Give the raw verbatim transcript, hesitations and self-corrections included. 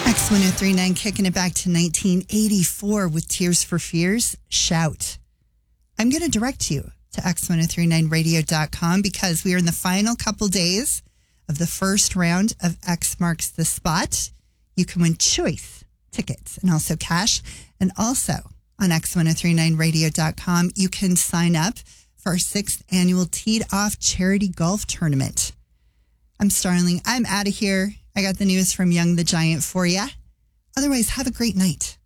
X one oh three point nine kicking it back to nineteen eighty-four with Tears for Fears, Shout. I'm going to direct you to X one oh three point nine radio dot com because we are in the final couple days of the first round of X Marks the Spot. You can win choice tickets and also cash. And also on X one oh three point nine radio dot com, you can sign up for our sixth annual Teed Off Charity Golf Tournament. I'm Starling. I'm out of here. I got the news from Young the Giant for you. Otherwise, have a great night.